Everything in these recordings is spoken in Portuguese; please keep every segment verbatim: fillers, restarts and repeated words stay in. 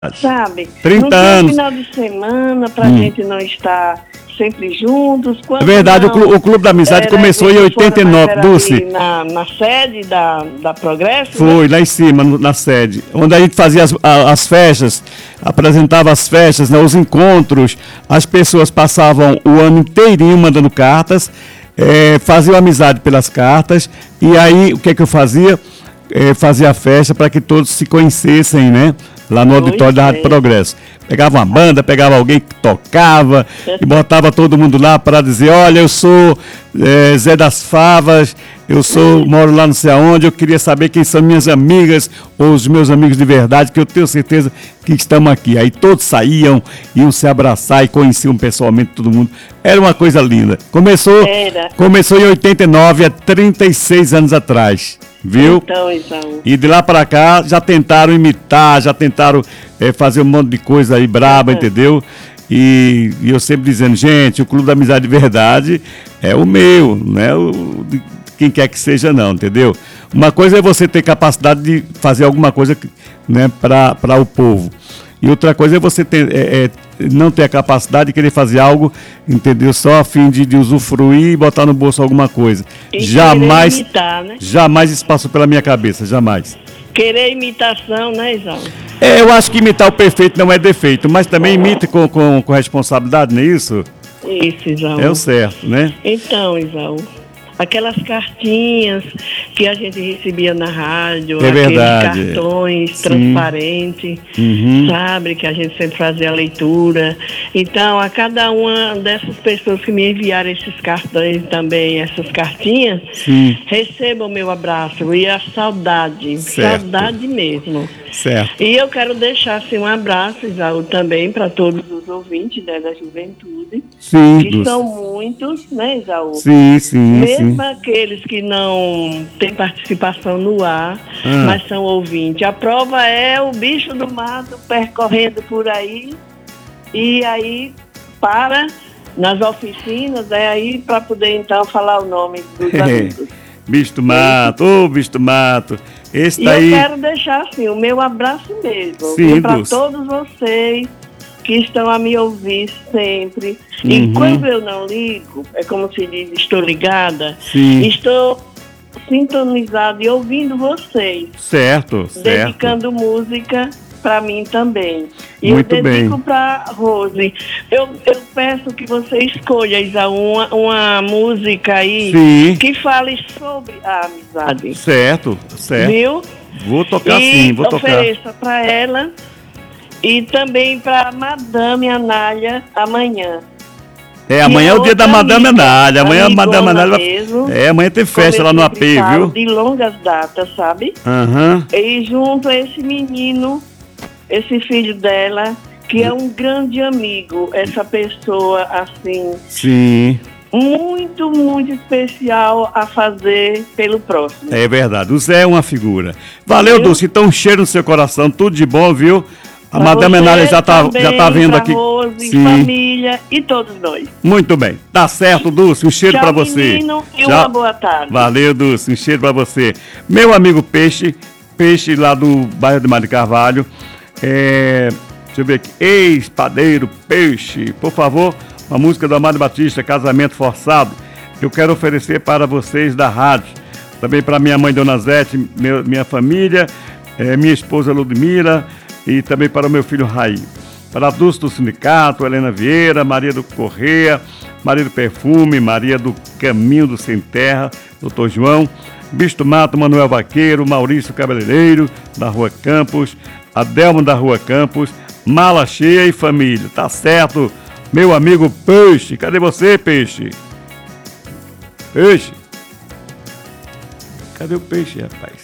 Sabe? trinta não tem anos. final de semana pra Hum. gente não estar sempre juntos. É verdade, não, o, clu, o Clube da Amizade era começou em evento fora, oitenta e mas nove, era Dulce. ali Na, na sede da, da Progresso, Foi, né? lá em cima, no- na sede, onde a gente fazia as, a- as festas, apresentava as festas, né, os encontros, as pessoas passavam o ano inteirinho mandando cartas, eh, faziam amizade pelas cartas, e aí o que é que eu fazia? Eh, fazia a festa para que todos se conhecessem, né? Lá no Pois auditório da Rádio é. Progresso. Pegava uma banda, pegava alguém que tocava e botava todo mundo lá para dizer, olha, eu sou eh, Zé das Favas, eu sou, moro lá não sei aonde, eu queria saber quem são minhas amigas ou os meus amigos de verdade, que eu tenho certeza que estamos aqui. Aí todos saíam, iam se abraçar e conheciam pessoalmente todo mundo. Era uma coisa linda. Começou, Era. começou em oitenta e nove, há trinta e seis anos atrás, viu? Então, Isaú. E de lá pra cá já tentaram imitar, já tentaram eh, fazer um monte de coisa aí braba, Uhum. entendeu? E, e eu sempre dizendo, gente, o Clube da Amizade de Verdade é o meu, não é o de quem quer que seja não, entendeu? Uma coisa é você ter capacidade de fazer alguma coisa, né, para o povo. E outra coisa é você ter, é, é, não ter a capacidade de querer fazer algo, entendeu? Só a fim de, de usufruir e botar no bolso alguma coisa. E Jamais, querer imitar, né? jamais isso passou pela minha cabeça, jamais. Querer imitação, né, Isaú? É, eu acho que imitar o perfeito não é defeito, mas também imita com, com, com responsabilidade, não é isso? Isso, Isaú. É o certo, né? Então, Isaú, aquelas cartinhas que a gente recebia na rádio, É aqueles verdade. cartões Sim. transparentes, Uhum. sabe, que a gente sempre fazia a leitura. Então, a cada uma dessas pessoas que me enviaram esses cartões também, essas cartinhas, Sim. recebam o meu abraço e a saudade, Certo. saudade mesmo. Certo. E eu quero deixar assim, um abraço, Isaú, também para todos os ouvintes, né, da juventude, Sim, que Dulce. são muitos, né, Isaú? Sim, sim, Mesmo sim. aqueles que não têm participação no ar, Ah. mas são ouvintes. A prova é o bicho do mato percorrendo por aí e aí para nas oficinas, é aí para poder então falar o nome dos amigos. Bicho do mato, ô bicho do mato. Esse E daí. eu quero deixar assim o meu abraço mesmo Sim, para Dulce. todos vocês que estão a me ouvir sempre. Uhum. E quando eu não ligo, é como se diz, estou ligada, Sim. estou sintonizada e ouvindo vocês, Certo, certo. dedicando música para mim também. E Muito eu dedico bem. para Rose. Eu, eu peço que você escolha, Isa, uma, uma música aí Sim. que fale sobre a amizade. Certo, certo. Viu? Vou tocar e sim, vou tocar. ofereça para ela e também para Madame Anália amanhã. É, amanhã é o dia da Madame Anália. Amanhã a Madame Anália vai... Mesmo, É, amanhã tem festa como lá eu no A sempre P, falo, viu? de longas datas, sabe? Aham. E junto a esse menino, esse filho dela, que é um grande amigo, essa pessoa assim, Sim, muito, muito especial a fazer pelo próximo. é verdade. O Zé é uma figura. Valeu, Viu? Dulce. Então, um cheiro no seu coração. Tudo de bom, viu? A Pra Madame você Anália já tá, também, já tá vendo pra aqui. Rose, Sim. família e todos nós. Muito bem. Tá certo, Dulce. Um cheiro Tchau, pra você. menino, e Tchau. uma boa tarde. Valeu, Dulce. Um cheiro pra você. Meu amigo Peixe, Peixe lá do bairro de Mário Carvalho. É, deixa eu ver aqui. Ex-padeiro Peixe. Por favor, uma música do Amado Batista, Casamento Forçado. Eu quero oferecer para vocês da rádio. Também para minha mãe, Dona Zete, meu, minha família, é, minha esposa Ludmila e também para o meu filho Raí. Para a Dulce do Sindicato, Helena Vieira, Maria do Correia, Maria do Perfume, Maria do Caminho do Sem Terra, doutor João, Bicho do Mato, Manuel Vaqueiro, Maurício Cabeleireiro, da Rua Campos, Adelmo da Rua Campos, Mala Cheia e família. Tá certo, meu amigo Peixe. Cadê você, Peixe? Peixe? Cadê o Peixe, rapaz?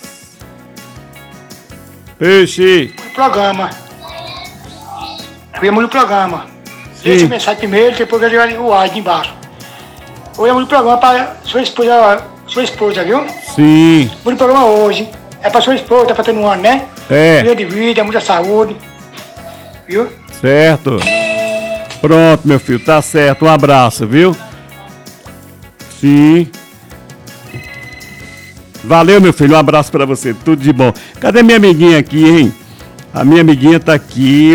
Peixe! Programa. Eu ia no programa. Sim. Deixa a mensagem primeiro, depois eu ligo o áudio embaixo. Eu ia no programa para sua esposa, sua esposa, viu? Sim, No programa hoje. É para sua esposa, tá fazendo um ano, né? é, Vida de vida, muita saúde. Viu? certo. Pronto, meu filho, tá certo. Um abraço, viu? Sim. Valeu, meu filho, um abraço pra você, tudo de bom. Cadê minha amiguinha aqui, hein? A minha amiguinha tá aqui.